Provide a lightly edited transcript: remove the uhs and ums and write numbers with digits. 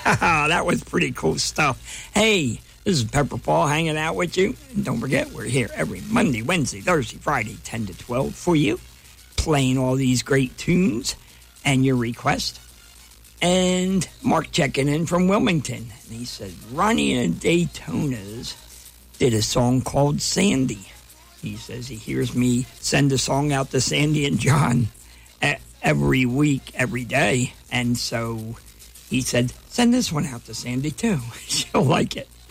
That was pretty cool stuff. Hey, this is Pepper Paul hanging out with you. And don't forget, we're here every Monday, Wednesday, Thursday, Friday, 10 to 12 for you, playing all these great tunes and your request. And Mark checking in from Wilmington. And he said, Ronnie and the Daytonas did a song called Sandy. He says he hears me send a song out to Sandy and John every week, every day. And so he said, send this one out to Sandy, too. She'll like it.